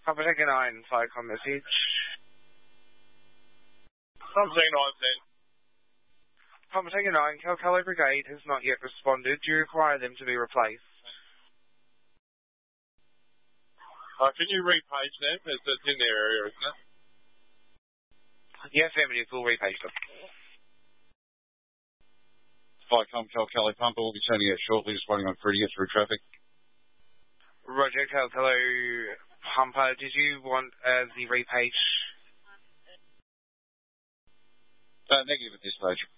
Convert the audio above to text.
Papa Tango 9, Firecom message. Papa Tango 9, then. Papa Tango 9, Calcalo Brigade has not yet responded. Do you require them to be replaced? Can you repage them? It's in their area, isn't it? Yes, affirmative. We'll repage them. Firecom, Calcalo Pumper will be turning out shortly, just waiting on crew to get through traffic. Roger, Calcalo Pumper, did you want the repage? Negative at this stage.